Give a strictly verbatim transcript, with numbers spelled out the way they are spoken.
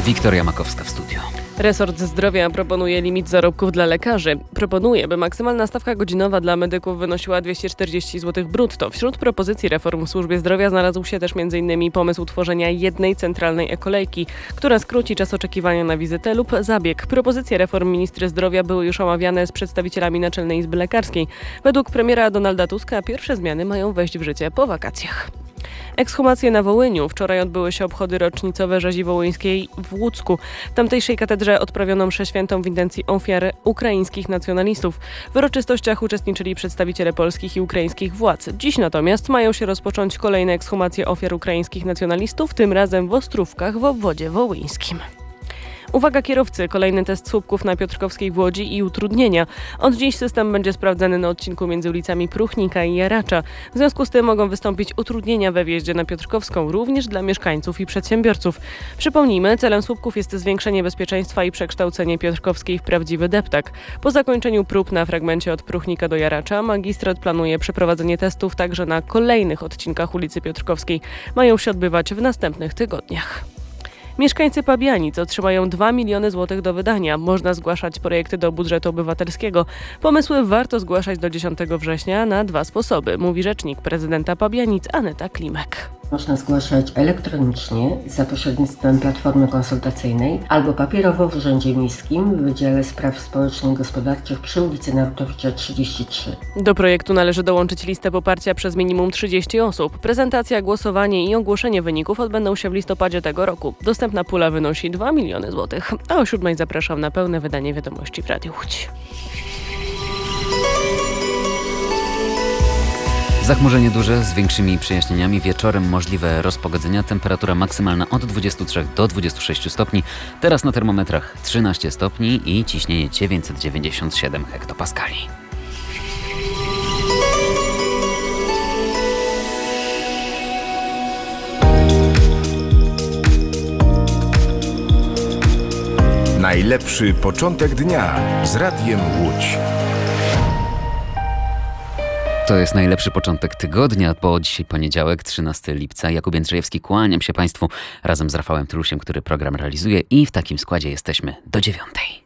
Wiktoria Makowska w studiu. Resort Zdrowia proponuje limit zarobków dla lekarzy. Proponuje, by maksymalna stawka godzinowa dla medyków wynosiła dwieście czterdzieści złotych brutto. Wśród propozycji reform w służbie zdrowia znalazł się też m in pomysł tworzenia jednej centralnej e-kolejki, która skróci czas oczekiwania na wizytę lub zabieg. Propozycje reform ministry zdrowia były już omawiane z przedstawicielami Naczelnej Izby Lekarskiej. Według premiera Donalda Tuska pierwsze zmiany mają wejść w życie po wakacjach. Ekshumacje na Wołyniu. Wczoraj odbyły się obchody rocznicowe rzezi wołyńskiej w Łucku. W tamtejszej katedrze odprawiono mszę świętą w intencji ofiar ukraińskich nacjonalistów. W uroczystościach uczestniczyli przedstawiciele polskich i ukraińskich władz. Dziś natomiast mają się rozpocząć kolejne ekshumacje ofiar ukraińskich nacjonalistów, tym razem w Ostrówkach w obwodzie wołyńskim. Uwaga kierowcy, kolejny test słupków na Piotrkowskiej w Łodzi i utrudnienia. Od dziś system będzie sprawdzany na odcinku między ulicami Pruchnika i Jaracza. W związku z tym mogą wystąpić utrudnienia we wjeździe na Piotrkowską, również dla mieszkańców i przedsiębiorców. Przypomnijmy, celem słupków jest zwiększenie bezpieczeństwa i przekształcenie Piotrkowskiej w prawdziwy deptak. Po zakończeniu prób na fragmencie od Pruchnika do Jaracza magistrat planuje przeprowadzenie testów także na kolejnych odcinkach ulicy Piotrkowskiej. Mają się odbywać w następnych tygodniach. Mieszkańcy Pabianic otrzymają dwa miliony złotych do wydania. Można zgłaszać projekty do budżetu obywatelskiego. Pomysły warto zgłaszać do dziesiątego września na dwa sposoby, mówi rzecznik prezydenta Pabianic Aneta Klimek. Można zgłaszać elektronicznie za pośrednictwem platformy konsultacyjnej albo papierowo w Urzędzie Miejskim w Wydziale Spraw Społecznych i Gospodarczych przy ulicy Narutowicza trzydzieści trzy. Do projektu należy dołączyć listę poparcia przez minimum trzydzieści osób. Prezentacja, głosowanie i ogłoszenie wyników odbędą się w listopadzie tego roku. Dostępna pula wynosi dwa miliony złotych. A o siódmej zapraszam na pełne wydanie wiadomości w Radiu Łódź. Zachmurzenie duże z większymi przejaśnieniami. Wieczorem możliwe rozpogodzenia. Temperatura maksymalna od dwudziestu trzech do dwudziestu sześciu stopni. Teraz na termometrach trzynaście stopni i ciśnienie dziewięćset dziewięćdziesiąt siedem hektopaskali. Najlepszy początek dnia z Radiem Łódź. To jest najlepszy początek tygodnia, bo dzisiaj poniedziałek, trzynastego lipca. Jakub Jędrzejewski, kłaniam się Państwu razem z Rafałem Tylusiem, który program realizuje i w takim składzie jesteśmy do dziewiątej.